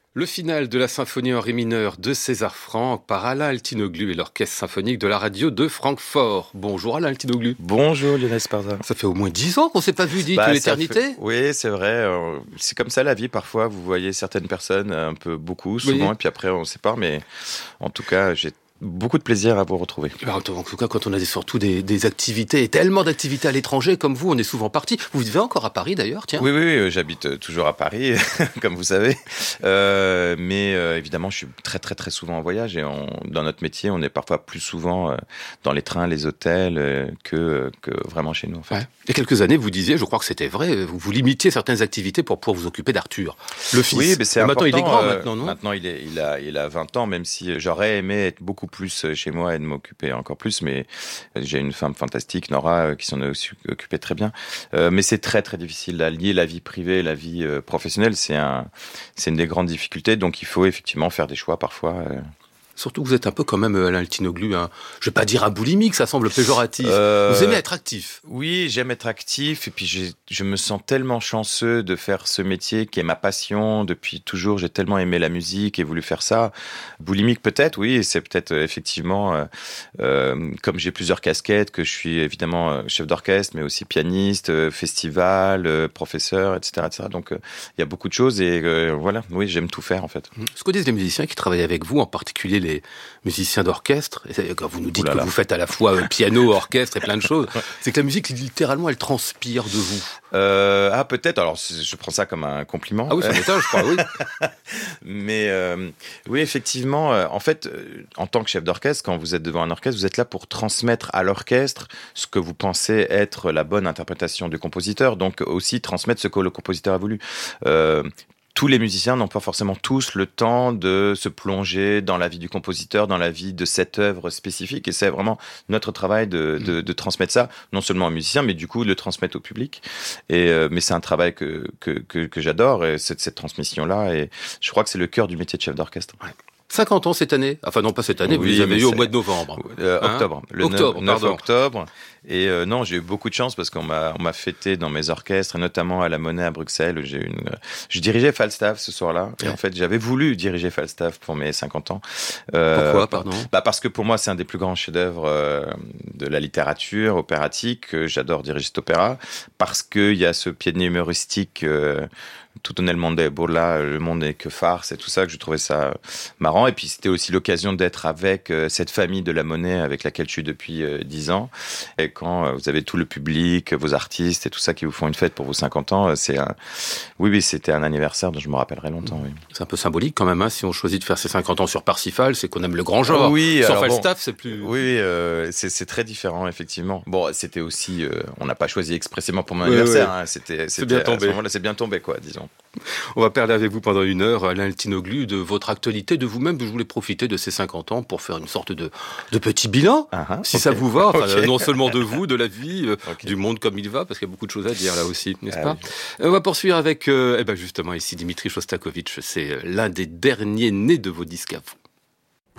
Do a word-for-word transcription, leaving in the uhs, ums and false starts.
Le final de la symphonie en ré mineur de César Franck par Alain Altinoglu et l'orchestre symphonique de la radio de Francfort. Bonjour Alain Altinoglu. Bonjour Lionel Esparza. Ça fait au moins dix ans qu'on ne s'est pas vu, dit bah, une éternité fait... Oui, c'est vrai. C'est comme ça la vie parfois. Vous voyez certaines personnes un peu beaucoup, souvent, oui. Et puis après on se sépare. Mais en tout cas, j'ai beaucoup de plaisir à vous retrouver. Alors, en tout cas, quand on a des, surtout des, des activités, et tellement d'activités à l'étranger comme vous, on est souvent parti. Vous vivez encore à Paris d'ailleurs, tiens. Oui, oui, oui, j'habite toujours à Paris, comme vous savez. Euh, mais euh, évidemment, je suis très, très, très souvent en voyage. Et on, dans notre métier, on est parfois plus souvent euh, dans les trains, les hôtels, euh, que, que vraiment chez nous. En fait. Ouais. Il y a quelques années, vous disiez, je crois que c'était vrai, vous, vous limitiez certaines activités pour pouvoir vous occuper d'Arthur, le fils. Oui, mais c'est maintenant, important. Il est grand, euh, maintenant, non Maintenant, il, est, il, a, il a vingt ans, même si j'aurais aimé être beaucoup plus chez moi et de m'occuper encore plus, mais j'ai une femme fantastique, Nora, qui s'en est aussi occupée très bien. Euh, mais c'est très très difficile à lier la vie privée et la vie euh, professionnelle. C'est un, c'est une des grandes difficultés. Donc il faut effectivement faire des choix parfois. Euh... Surtout que vous êtes un peu quand même, Alain Altinoglu, hein, je vais pas dire un boulimique, ça semble péjoratif. Euh, vous aimez être actif. Oui, j'aime être actif et puis j'ai, je me sens tellement chanceux de faire ce métier qui est ma passion depuis toujours. J'ai tellement aimé la musique et voulu faire ça. Boulimique peut-être, oui, c'est peut-être euh, effectivement, euh, euh, comme j'ai plusieurs casquettes, que je suis évidemment euh, chef d'orchestre, mais aussi pianiste, euh, festival, euh, professeur, et cetera, et cetera. Donc il euh, y a beaucoup de choses et euh, voilà, oui, j'aime tout faire en fait. Ce que disent les musiciens qui travaillent avec vous, en particulier les les musiciens d'orchestre, et quand vous nous dites que vous faites à la fois piano, orchestre et plein de choses, c'est que la musique, littéralement, elle transpire de vous. Euh, ah, peut-être, alors je prends ça comme un compliment. Ah oui, ça m'étonne, je crois, oui. Mais euh, oui, effectivement, euh, en fait, euh, en tant que chef d'orchestre, quand vous êtes devant un orchestre, vous êtes là pour transmettre à l'orchestre ce que vous pensez être la bonne interprétation du compositeur, donc aussi transmettre ce que le compositeur a voulu. Euh, Tous les musiciens n'ont pas forcément tous le temps de se plonger dans la vie du compositeur, dans la vie de cette œuvre spécifique. Et c'est vraiment notre travail de, de, de transmettre ça, non seulement aux musiciens, mais du coup de le transmettre au public. Et, euh, mais c'est un travail que, que, que, que j'adore, et cette, cette transmission-là. Et je crois que c'est le cœur du métier de chef d'orchestre. Ouais. cinquante ans cette année. Enfin non, pas cette année, oui, vous les avez eu au mois de novembre. Euh, hein octobre. Le octobre, neuf octobre. Et euh, non, j'ai eu beaucoup de chance parce qu'on m'a, on m'a fêté dans mes orchestres, et notamment à la Monnaie à Bruxelles, où j'ai une, je dirigeais Falstaff ce soir-là. Et ouais. En fait, j'avais voulu diriger Falstaff pour mes cinquante ans. Euh, Pourquoi, pardon? Bah parce que pour moi, c'est un des plus grands chefs-d'œuvre euh, de la littérature opératique. J'adore diriger cet opéra parce qu'il y a ce pied de nez humoristique. Euh, Tout nel monde est burla, le monde n'est que farce et tout ça, que je trouvais ça marrant. Et puis c'était aussi l'occasion d'être avec euh, cette famille de la Monnaie avec laquelle je suis depuis euh, dix ans. Et quand euh, vous avez tout le public, vos artistes et tout ça qui vous font une fête pour vos cinquante ans, c'est un... oui, oui, c'était un anniversaire dont je me rappellerai longtemps. Oui. C'est un peu symbolique quand même, hein, si on choisit de faire ses cinquante ans sur Parsifal, c'est qu'on aime le grand genre. Oui, sur alors Falstaff, bon, c'est plus... Oui, euh, c'est, c'est très différent, effectivement. Bon, c'était aussi... Euh, on n'a pas choisi expressément pour mon oui, anniversaire. Oui. Hein, c'était, c'est bien tombé. À ce moment-là, c'est bien tombé, quoi, disons. On va parler avec vous pendant une heure, Alain Altinoglu, de votre actualité, de vous-même. Je voulais profiter de ces cinquante ans pour faire une sorte de, de petit bilan, uh-huh, si okay. ça vous va. Enfin, okay. Non seulement de vous, de la vie, euh, okay. du monde comme il va, parce qu'il y a beaucoup de choses à dire là aussi, n'est-ce ah, pas oui. On va poursuivre avec, euh, eh ben justement, ici Dimitri Shostakovich. C'est l'un des derniers nés de vos disques à vous.